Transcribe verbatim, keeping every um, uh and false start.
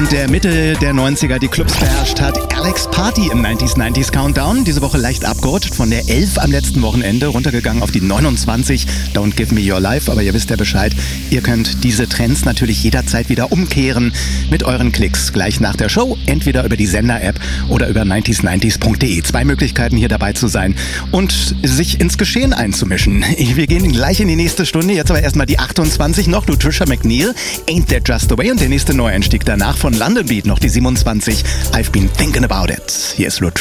Sound, der Mitte der neunziger die Clubs beherrscht hat. Alex Party im neunziger neunzig Countdown. Diese Woche leicht abgerutscht, von der elf am letzten Wochenende runtergegangen auf die neunundzwanzig. Don't Give Me Your Life, aber ihr wisst ja Bescheid. Ihr könnt diese Trends natürlich jederzeit wieder umkehren mit euren Klicks. Gleich nach der Show, entweder über die Sender-App oder über neunzig neunzig punkt de. Zwei Möglichkeiten, hier dabei zu sein und sich ins Geschehen einzumischen. Wir gehen gleich in die nächste Stunde. Jetzt aber erstmal die achtundzwanzig noch. Du Trisha McNeil, Ain't That Just the Way. Und der nächste Neueinstieg danach von London Beat noch die siebenundzwanzig. I've been thinking about it. Hier ist Lou